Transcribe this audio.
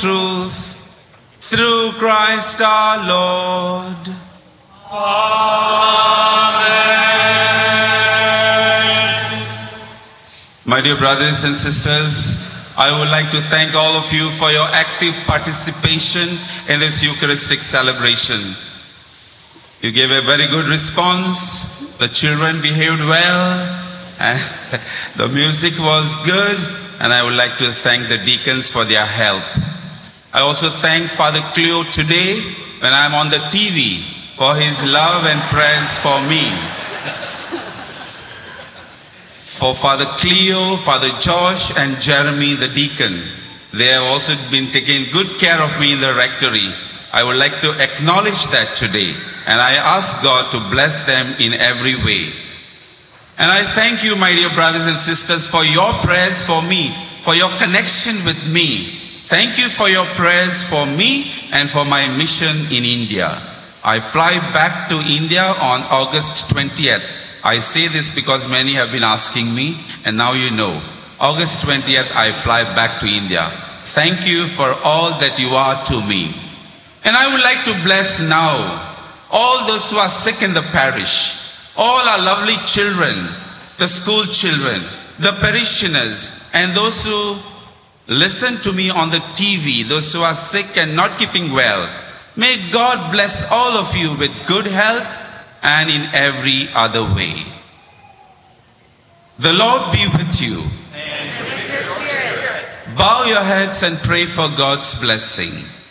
truth, through Christ our Lord. Amen. My dear brothers and sisters, I would like to thank all of you for your active participation in this Eucharistic celebration. You gave a very good response. The children behaved well. And the music was good. And I would like to thank the deacons for their help. I also thank Father Cleo today when I'm on the TV for his love and prayers for me. For Father Cleo, Father Josh and Jeremy the deacon. They have also been taking good care of me in the rectory. I would like to acknowledge that today. And I ask God to bless them in every way. And I thank you, my dear brothers and sisters, for your prayers for me, for your connection with me. Thank you for your prayers for me and for my mission in India. I fly back to India on August 20th. I say this because many have been asking me, and now you know. August 20th, I fly back to India. Thank you for all that you are to me. And I would like to bless now all those who are sick in the parish, all our lovely children, the school children, the parishioners, and those who listen to me on the TV, those who are sick and not keeping well. May God bless all of you with good health and in every other way. The Lord be with you. And with your spirit. Bow your heads and pray for God's blessing.